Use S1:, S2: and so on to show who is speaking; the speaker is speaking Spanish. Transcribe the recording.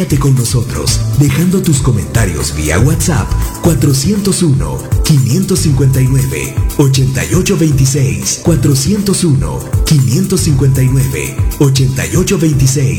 S1: con nosotros, dejando tus comentarios vía WhatsApp 401-559-8826, 401-559-8826.